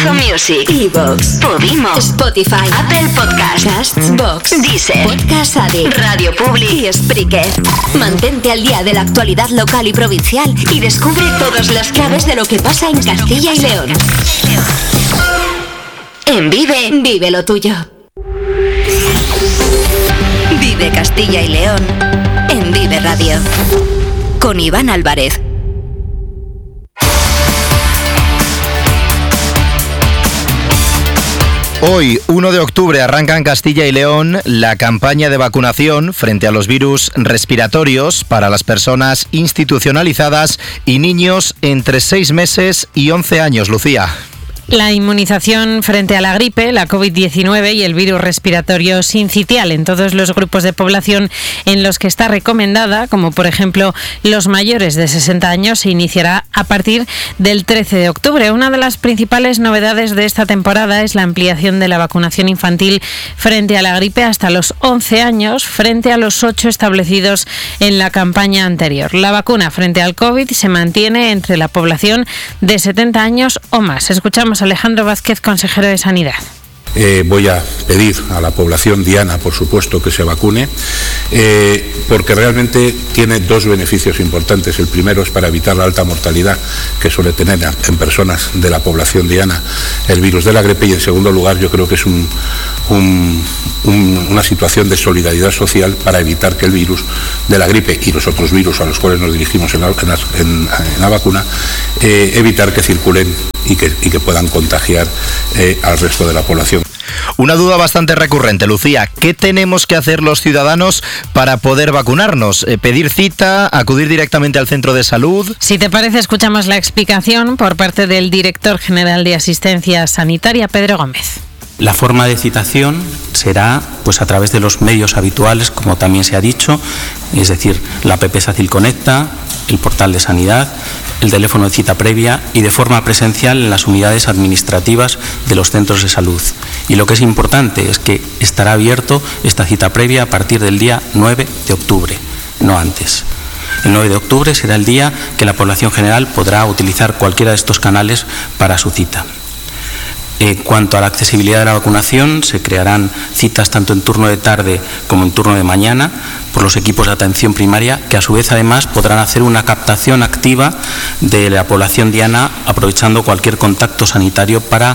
Amazon Music, iVoox, Podimo, Spotify, Apple Podcasts, Castbox, Deezer, Podcast Addict, Radio Public y Spreaker. Mantente al día de la actualidad local y provincial y descubre todas las claves de lo que pasa en Castilla y León. En Vive, vive lo tuyo. Vive Castilla y León en Vive Radio. Con Iván Álvarez. Hoy, 1 de octubre, arranca en Castilla y León la campaña de vacunación frente a los virus respiratorios para las personas institucionalizadas y niños entre 6 meses y 11 años. Lucía. La inmunización frente a la gripe, la COVID-19 y el virus respiratorio sincitial en todos los grupos de población en los que está recomendada, como por ejemplo los mayores de 60 años, se iniciará a partir del 13 de octubre. Una de las principales novedades de esta temporada es la ampliación de la vacunación infantil frente a la gripe hasta los 11 años, frente a los 8 establecidos en la campaña anterior. La vacuna frente al COVID se mantiene entre la población de 70 años o más. Escuchamos a Alejandro Vázquez, consejero de Sanidad. Voy a pedir a la población diana, por supuesto, que se vacune, porque realmente tiene 2 beneficios importantes. El primero es para evitar la alta mortalidad que suele tener en personas de la población diana el virus de la gripe, y en segundo lugar yo creo que es una situación de solidaridad social para evitar que el virus de la gripe y los otros virus a los cuales nos dirigimos en la vacuna, evitar que circulen y que puedan contagiar al resto de la población. Una duda bastante recurrente, Lucía. ¿Qué tenemos que hacer los ciudadanos para poder vacunarnos? ¿Pedir cita? ¿Acudir directamente al centro de salud? Si te parece, escuchamos la explicación por parte del director general de Asistencia Sanitaria, Pedro Gómez. La forma de citación será pues a través de los medios habituales, como también se ha dicho, es decir, la app SACIL Conecta, el portal de Sanidad, el teléfono de cita previa y de forma presencial en las unidades administrativas de los centros de salud. Y lo que es importante es que estará abierto esta cita previa a partir del día 9 de octubre, no antes. El 9 de octubre será el día que la población general podrá utilizar cualquiera de estos canales para su cita. En cuanto a la accesibilidad de la vacunación, se crearán citas tanto en turno de tarde como en turno de mañana por los equipos de atención primaria, que a su vez además podrán hacer una captación activa de la población diana, aprovechando cualquier contacto sanitario para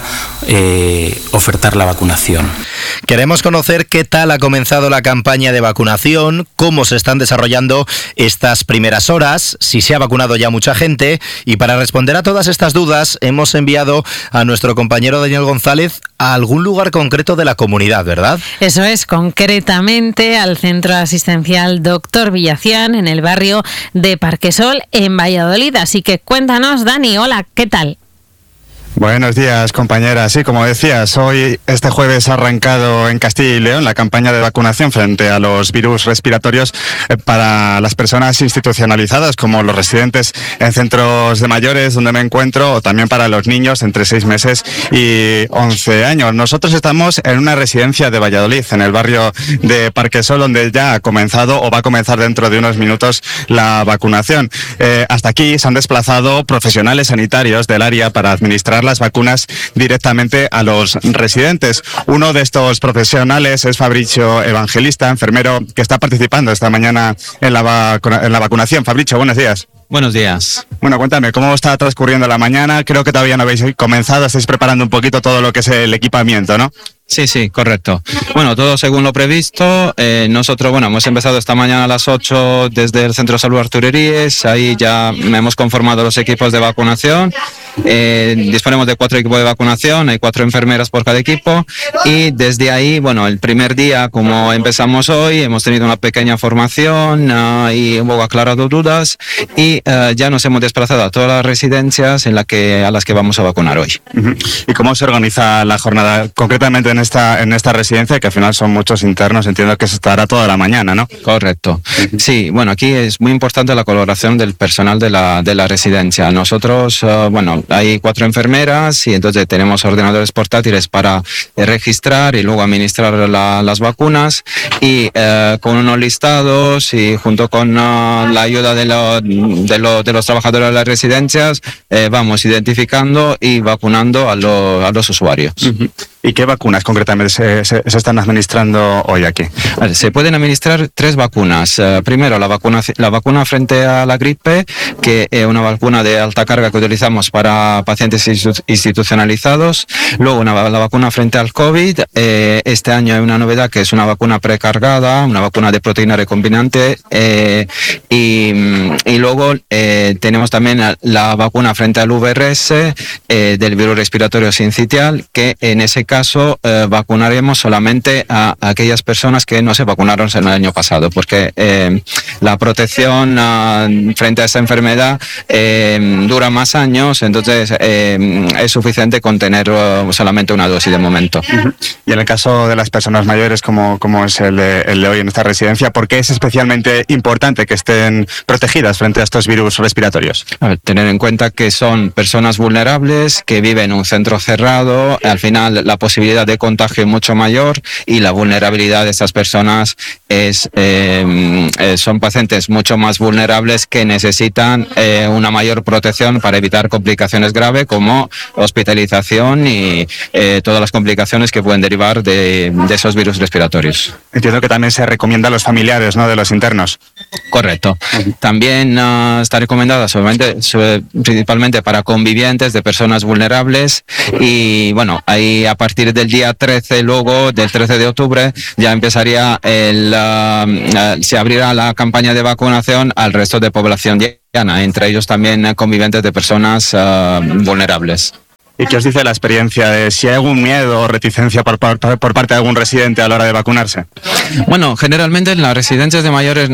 ofertar la vacunación. Queremos conocer qué tal ha comenzado la campaña de vacunación, cómo se están desarrollando estas primeras horas, si se ha vacunado ya mucha gente, y para responder a todas estas dudas hemos enviado a nuestro compañero Daniel González a algún lugar concreto de la comunidad, ¿verdad? Eso es, concretamente al Centro Asistencial Doctor Villacián, en el barrio de Parquesol, en Valladolid. Así que cuéntanos, Dani, hola, ¿qué tal? Buenos días, compañeras. Sí, como decías, hoy, este jueves, ha arrancado en Castilla y León la campaña de vacunación frente a los virus respiratorios para las personas institucionalizadas, como los residentes en centros de mayores, donde me encuentro, o también para los niños entre 6 meses y 11 años. Nosotros estamos en una residencia de Valladolid, en el barrio de Parquesol, donde ya ha comenzado o va a comenzar dentro de unos minutos la vacunación. Hasta aquí se han desplazado profesionales sanitarios del área para administrar las vacunas directamente a los residentes. Uno de estos profesionales es Fabricio Evangelista, enfermero que está participando esta mañana en la vacunación. Fabricio, buenos días. Buenos días. Bueno, cuéntame, ¿cómo está transcurriendo la mañana? Creo que todavía no habéis comenzado, estáis preparando un poquito todo lo que es el equipamiento, ¿no? Sí, correcto. Bueno, todo según lo previsto. Nosotros, hemos empezado esta mañana a las 8 desde el Centro de Salud Artureríes. Ahí ya hemos conformado los equipos de vacunación. Disponemos de 4 equipos de vacunación, hay 4 enfermeras por cada equipo. Y desde ahí, el primer día, como empezamos hoy, hemos tenido una pequeña formación y un poco aclarado dudas. Y ya nos hemos desplazado a todas las residencias a las que vamos a vacunar hoy. ¿Y cómo se organiza la jornada? Concretamente en esta residencia, que al final son muchos internos, entiendo que se estará toda la mañana, ¿no? Correcto. Sí, bueno, aquí es muy importante la colaboración del personal de la residencia. Nosotros, hay 4 enfermeras y entonces tenemos ordenadores portátiles para registrar y luego administrar las vacunas, y con unos listados y junto con la ayuda de los trabajadores de las residencias vamos identificando y vacunando a los usuarios. ¿Y qué vacunas concretamente se están administrando hoy aquí? Se pueden administrar 3 vacunas. Primero, la vacuna frente a la gripe, que es una vacuna de alta carga que utilizamos para pacientes institucionalizados. Luego, la vacuna frente al COVID. Este año hay una novedad que es una vacuna precargada, una vacuna de proteína recombinante. Y luego tenemos también la vacuna frente al VRS del virus respiratorio sincitial, que en ese caso vacunaremos solamente a aquellas personas que no se vacunaron en el año pasado, porque la protección frente a esta enfermedad dura más años, entonces es suficiente con tener solamente una dosis de momento. Y en el caso de las personas mayores, como es el de hoy en esta residencia, ¿por qué es especialmente importante que estén protegidas frente a estos virus respiratorios? Tener en cuenta que son personas vulnerables, que viven en un centro cerrado, al final la posibilidad de contagio es mucho mayor, y la vulnerabilidad de estas personas son pacientes mucho más vulnerables que necesitan una mayor protección para evitar complicaciones graves como hospitalización y todas las complicaciones que pueden derivar de esos virus respiratorios. Entiendo que también se recomienda a los familiares, ¿no?, de los internos. Correcto. También está recomendada principalmente para convivientes de personas vulnerables, y bueno, ahí a partir del día 13, luego del 13 de octubre, ya empezaría se abrirá la campaña de vacunación al resto de población diana, entre ellos también convivientes de personas vulnerables. ¿Y qué os dice la experiencia de si hay algún miedo o reticencia por parte de algún residente a la hora de vacunarse? Bueno, generalmente en las residencias de mayores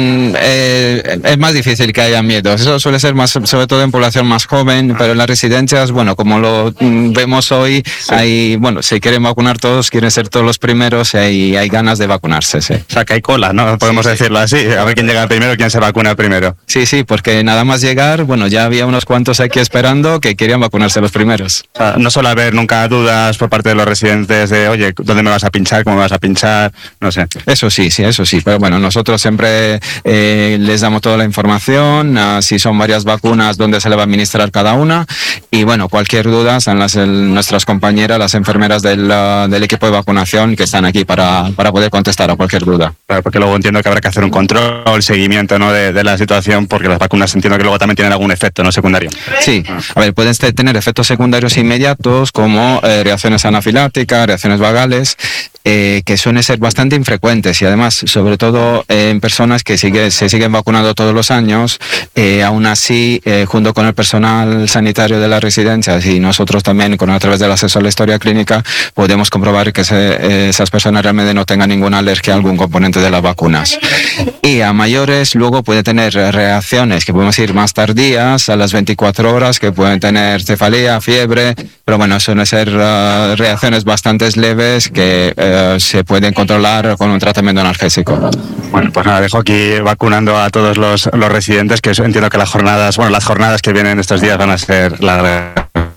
es más difícil que haya miedos. Eso suele ser más, sobre todo en población más joven, pero en las residencias, bueno, como lo vemos hoy, sí. Se quieren vacunar todos, quieren ser todos los primeros, y hay ganas de vacunarse, sí. O sea, que hay cola, ¿no? Podemos decirlo así, a ver quién llega primero, quién se vacuna primero. Sí, porque nada más llegar, ya había unos cuantos aquí esperando que querían vacunarse los primeros. O sea, no suele haber nunca dudas por parte de los residentes de, oye, ¿dónde me vas a pinchar? ¿Cómo me vas a pinchar? No sé. Eso sí. Pero bueno, nosotros siempre les damos toda la información, si son varias vacunas, dónde se le va a administrar cada una. Y bueno, cualquier duda, están nuestras compañeras, las enfermeras del equipo de vacunación, que están aquí para poder contestar a cualquier duda. Claro, porque luego entiendo que habrá que hacer un control, seguimiento, ¿no?, de la situación, porque las vacunas entiendo que luego también tienen algún efecto, ¿no?, secundario. Sí, a ver, pueden tener efectos secundarios inmediatos como reacciones anafilácticas, reacciones vagales, que suelen ser bastante infrecuentes, y además, sobre todo en personas que se siguen vacunando todos los años. Aún así, junto con el personal sanitario de las residencias y nosotros también, a través del acceso a la historia clínica, podemos comprobar que esas personas realmente no tengan ninguna alergia a algún componente de las vacunas. Y a mayores luego puede tener reacciones que podemos ir más tardías, a las 24 horas, que pueden tener cefalea, fiebre, pero bueno, suelen ser reacciones bastante leves que se pueden controlar con un tratamiento analgésico. Bueno, pues nada, dejo aquí vacunando a todos los residentes, que entiendo que las jornadas que vienen estos días van a ser largas.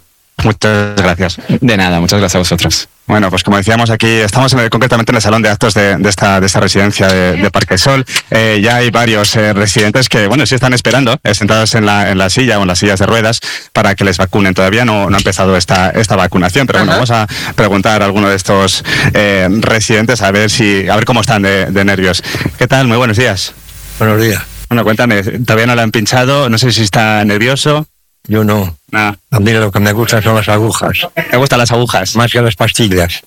Muchas gracias. De nada, muchas gracias a vosotros. Bueno, pues como decíamos, aquí estamos concretamente en el salón de actos de esta residencia de Parquesol. Ya hay varios residentes que, sí están esperando, sentados en la silla o en las sillas de ruedas, para que les vacunen. Todavía no ha empezado esta vacunación, pero bueno, vamos a preguntar a alguno de estos residentes a ver cómo están de nervios. ¿Qué tal? Muy buenos días. Buenos días. Bueno, cuéntame, todavía no le han pinchado, no sé si está nervioso. Yo no. Ah. A mí lo que me gustan son las agujas. ¿Te gustan las agujas? Más que las pastillas.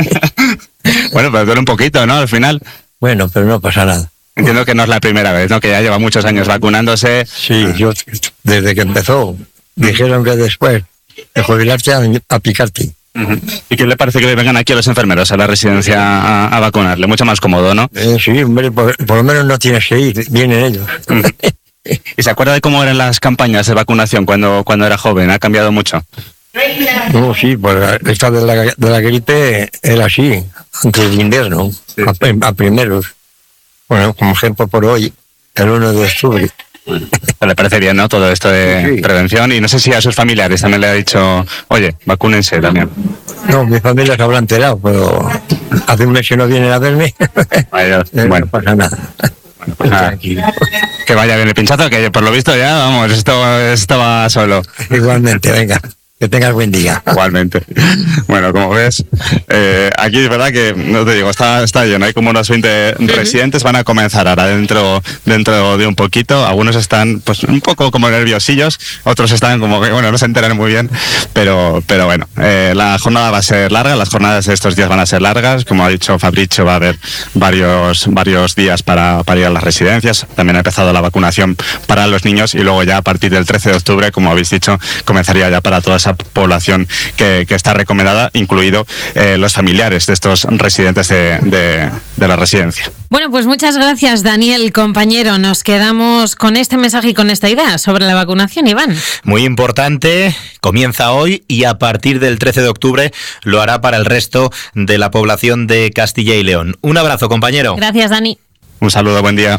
Bueno, pero duele un poquito, ¿no? Al final. Bueno, pero no pasa nada. Entiendo que no es la primera vez, ¿no? Que ya lleva muchos años vacunándose. Sí, yo desde que empezó, dijeron que después de jubilarte a picarte. ¿Y qué le parece que vengan aquí los enfermeros a la residencia a vacunarle? Mucho más cómodo, ¿no? Sí, hombre, por lo menos no tienes que ir, vienen ellos. ¿Y se acuerda de cómo eran las campañas de vacunación cuando era joven? ¿Ha cambiado mucho? No, sí, pues esta de la gripe era así, antes de invierno, sí. a primeros. Bueno, como ejemplo por hoy, el 1 de octubre. Le parece bien, ¿no? Todo esto de prevención. Y no sé si a sus familiares también le ha dicho, oye, vacúnense también. No, mi familia se habrá enterado, pero hace un mes que no vienen a verme. Bueno, no pasa nada. Bueno, pues nada. Que vaya bien el pinchazo, que por lo visto ya, vamos, esto va solo. Igualmente, venga. Que tengas buen día. Igualmente. Bueno, como ves, aquí es verdad que, no te digo, está lleno. Hay como unos 20 residentes, van a comenzar ahora dentro de un poquito. Algunos están pues un poco como nerviosillos, otros están como que, bueno, no se enteran muy bien, pero bueno, la jornada va a ser larga, las jornadas de estos días van a ser largas. Como ha dicho Fabricio, va a haber varios días para ir a las residencias. También ha empezado la vacunación para los niños y luego ya a partir del 13 de octubre, como habéis dicho, comenzaría ya para toda esa población que está recomendada, incluido los familiares de estos residentes de la residencia. Bueno, pues muchas gracias, Daniel, compañero. Nos quedamos con este mensaje y con esta idea sobre la vacunación, Iván. Muy importante, comienza hoy y a partir del 13 de octubre lo hará para el resto de la población de Castilla y León. Un abrazo, compañero. Gracias, Dani. Un saludo, buen día.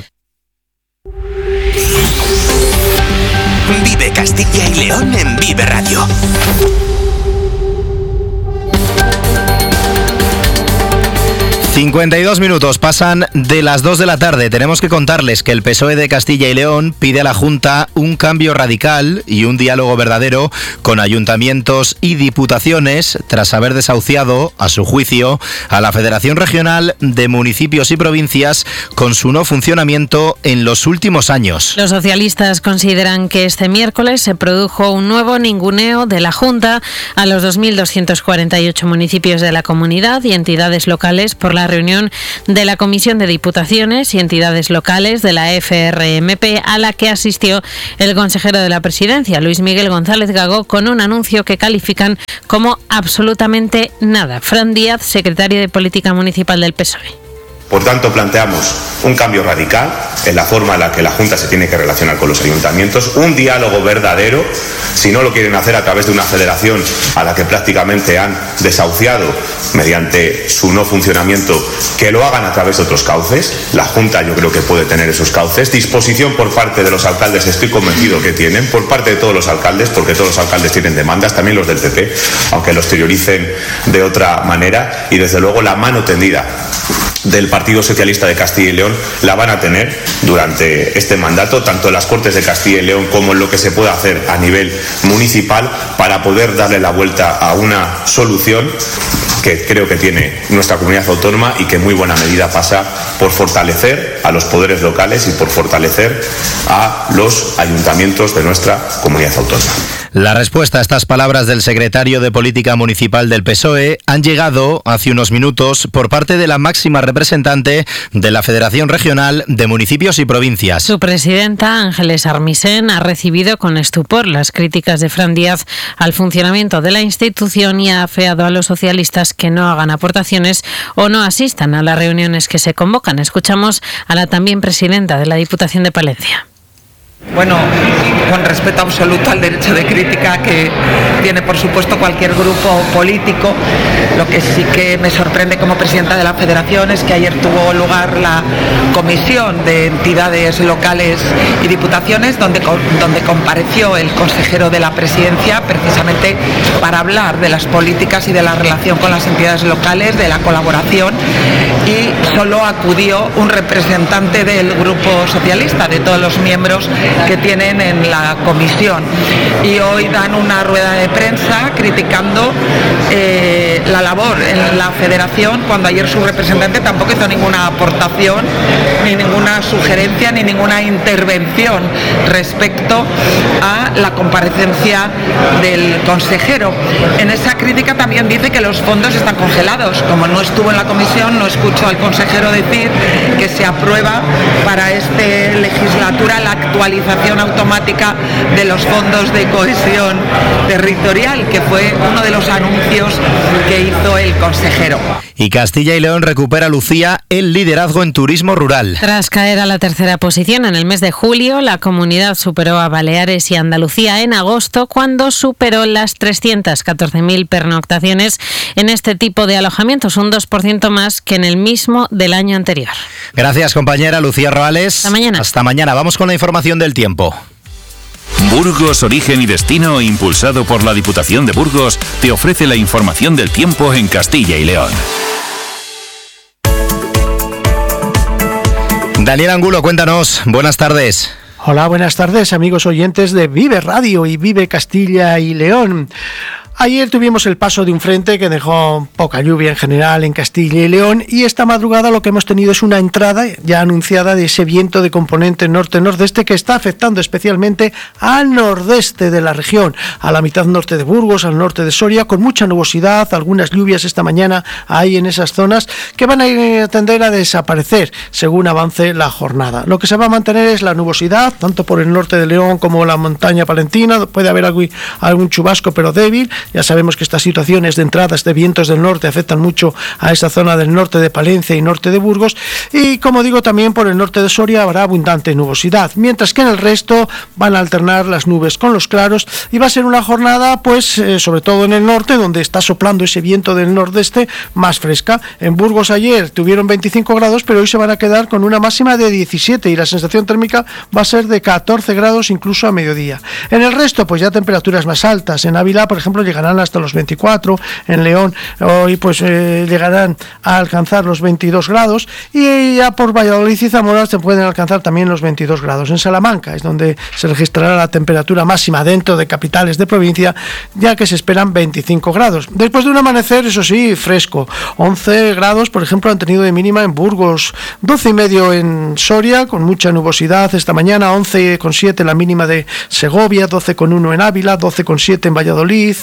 Vive Castilla y León en Vive Radio. 52 minutos pasan de las 2 de la tarde. Tenemos que contarles que el PSOE de Castilla y León pide a la Junta un cambio radical y un diálogo verdadero con ayuntamientos y diputaciones tras haber desahuciado, a su juicio, a la Federación Regional de Municipios y Provincias con su no funcionamiento en los últimos años. Los socialistas consideran que este miércoles se produjo un nuevo ninguneo de la Junta a los 2.248 municipios de la comunidad y entidades locales por la reunión de la Comisión de Diputaciones y Entidades Locales de la FRMP a la que asistió el consejero de la Presidencia, Luis Miguel González Gago, con un anuncio que califican como absolutamente nada. Fran Díaz, secretario de Política Municipal del PSOE. Por tanto, planteamos un cambio radical en la forma en la que la Junta se tiene que relacionar con los ayuntamientos, un diálogo verdadero, si no lo quieren hacer a través de una federación a la que prácticamente han desahuciado mediante su no funcionamiento, que lo hagan a través de otros cauces. La Junta yo creo que puede tener esos cauces. Disposición por parte de los alcaldes, estoy convencido que tienen, por parte de todos los alcaldes, porque todos los alcaldes tienen demandas, también los del PP, aunque los exterioricen de otra manera, y desde luego la mano tendida del Partido Socialista de Castilla y León la van a tener durante este mandato, tanto en las Cortes de Castilla y León como en lo que se pueda hacer a nivel municipal para poder darle la vuelta a una solución que creo que tiene nuestra comunidad autónoma y que en muy buena medida pasa por fortalecer a los poderes locales y por fortalecer a los ayuntamientos de nuestra comunidad autónoma. La respuesta a estas palabras del secretario de Política Municipal del PSOE han llegado hace unos minutos por parte de la máxima representante de la Federación Regional de Municipios y Provincias. Su presidenta, Ángeles Armisen, ha recibido con estupor las críticas de Fran Díaz al funcionamiento de la institución y ha afeado a los socialistas que no hagan aportaciones o no asistan a las reuniones que se convocan. Escuchamos a la también presidenta de la Diputación de Palencia. Bueno, con respeto absoluto al derecho de crítica que tiene, por supuesto, cualquier grupo político. Lo que sí que me sorprende como presidenta de la Federación es que ayer tuvo lugar la comisión de entidades locales y diputaciones donde compareció el consejero de la Presidencia precisamente para hablar de las políticas y de la relación con las entidades locales, de la colaboración, y solo acudió un representante del Grupo Socialista, de todos los miembros que tienen en la comisión, y hoy dan una rueda de prensa criticando la labor en la Federación, cuando ayer su representante tampoco hizo ninguna aportación, ni ninguna sugerencia, ni ninguna intervención respecto a la comparecencia del consejero. En esa crítica también dice que los fondos están congelados. Como no estuvo en la comisión, no escucho al consejero decir que se aprueba para esta legislatura la actualización automática de los fondos de cohesión territorial, que fue uno de los anuncios que hizo el consejero. Y Castilla y León recupera, Lucía, el liderazgo en turismo rural. Tras caer a la tercera posición en el mes de julio, la comunidad superó a Baleares y Andalucía en agosto, cuando superó las 314.000 pernoctaciones en este tipo de alojamientos, un 2% más que en el mismo del año anterior. Gracias, compañera Lucía Roales. Hasta mañana. Hasta mañana. Vamos con la información del tiempo. Burgos Origen y Destino, impulsado por la Diputación de Burgos, te ofrece la información del tiempo en Castilla y León. Daniel Angulo, cuéntanos. Buenas tardes. Hola, buenas tardes, amigos oyentes de Vive Radio y Vive Castilla y León. Ayer tuvimos el paso de un frente que dejó poca lluvia en general en Castilla y León, y esta madrugada lo que hemos tenido es una entrada ya anunciada de ese viento de componente norte-nordeste que está afectando especialmente al nordeste de la región, a la mitad norte de Burgos, al norte de Soria, con mucha nubosidad, algunas lluvias esta mañana ahí en esas zonas que van a tender a desaparecer según avance la jornada. Lo que se va a mantener es la nubosidad, tanto por el norte de León como la montaña palentina. Puede haber algún chubasco, pero débil. Ya sabemos que estas situaciones de entradas de vientos del norte afectan mucho a esa zona del norte de Palencia y norte de Burgos, y como digo, también por el norte de Soria habrá abundante nubosidad, mientras que en el resto van a alternar las nubes con los claros, y va a ser una jornada sobre todo en el norte, donde está soplando ese viento del nordeste, más fresca. En Burgos ayer tuvieron 25 grados, pero hoy se van a quedar con una máxima de 17 y la sensación térmica va a ser de 14 grados incluso a mediodía. En el resto, pues ya temperaturas más altas. En Ávila, por ejemplo, llegarán hasta los 24, en León hoy llegarán a alcanzar los 22 grados, y ya por Valladolid y Zamora se pueden alcanzar también los 22 grados. En Salamanca es donde se registrará la temperatura máxima dentro de capitales de provincia, ya que se esperan 25 grados. Después de un amanecer, eso sí, fresco. 11 grados, por ejemplo, han tenido de mínima en Burgos, 12,5 en Soria, con mucha nubosidad esta mañana, 11,7 la mínima de Segovia, 12,1 en Ávila, 12,7 en Valladolid,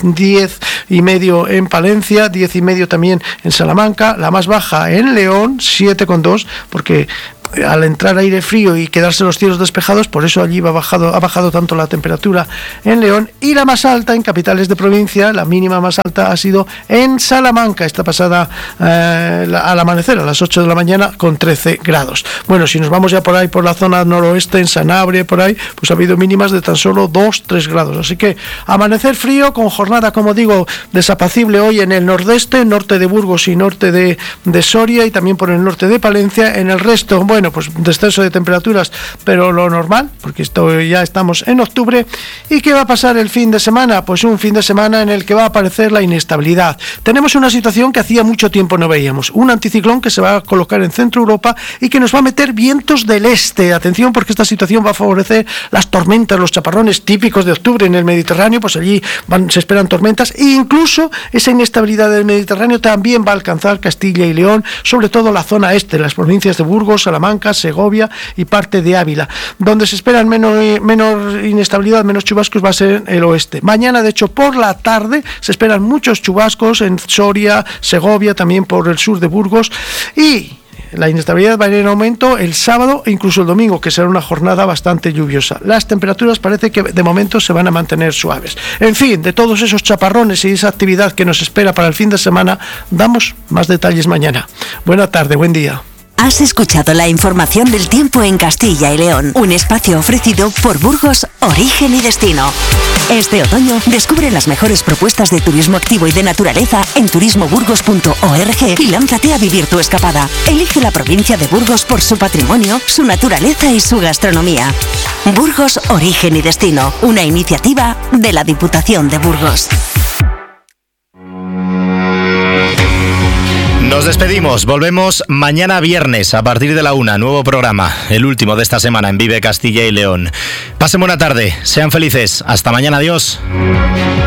10,5 en Palencia, 10,5 también en Salamanca, la más baja en León, 7,2, porque al entrar aire frío y quedarse los cielos despejados, por eso allí ha bajado tanto la temperatura en León, y la más alta en capitales de provincia, la mínima más alta ha sido en Salamanca, esta pasada al amanecer, a las 8 de la mañana, con 13 grados. Bueno, si nos vamos ya por ahí, por la zona noroeste, en Sanabria, por ahí, pues ha habido mínimas de tan solo 2-3 grados, así que amanecer frío, con jornada, como digo, desapacible hoy en el nordeste, norte de Burgos y norte de Soria, y también por el norte de Palencia. En el resto, bueno, pues descenso de temperaturas, pero lo normal, porque ya estamos en octubre. ¿Y qué va a pasar el fin de semana? Pues un fin de semana en el que va a aparecer la inestabilidad. Tenemos una situación que hacía mucho tiempo no veíamos, un anticiclón que se va a colocar en Centro Europa y que nos va a meter vientos del este. Atención, porque esta situación va a favorecer las tormentas, los chaparrones típicos de octubre en el Mediterráneo, pues allí se esperan tormentas, e incluso esa inestabilidad del Mediterráneo también va a alcanzar Castilla y León, sobre todo la zona este, las provincias de Burgos, Salamanca, Segovia y parte de Ávila. Donde se esperan menor inestabilidad, menos chubascos, va a ser el oeste. Mañana, de hecho, por la tarde se esperan muchos chubascos en Soria, Segovia, también por el sur de Burgos, y la inestabilidad va a ir en aumento el sábado e incluso el domingo, que será una jornada bastante lluviosa. Las temperaturas parece que de momento se van a mantener suaves. En fin, de todos esos chaparrones y esa actividad que nos espera para el fin de semana, damos más detalles mañana. Buena tarde, buen día. Has escuchado la información del tiempo en Castilla y León, un espacio ofrecido por Burgos Origen y Destino. Este otoño descubre las mejores propuestas de turismo activo y de naturaleza en turismoburgos.org y lánzate a vivir tu escapada. Elige la provincia de Burgos por su patrimonio, su naturaleza y su gastronomía. Burgos Origen y Destino, una iniciativa de la Diputación de Burgos. Nos despedimos, volvemos mañana viernes a partir de la 1, nuevo programa, el último de esta semana en Vive Castilla y León. Pasen buena tarde, sean felices, hasta mañana, adiós.